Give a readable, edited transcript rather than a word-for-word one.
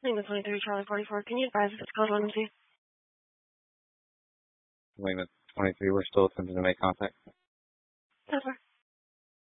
Lima 23, Charlie 44. Can you advise if it's code 1 and 2? Lima 23, we're still attempting to make contact. Yes, sir.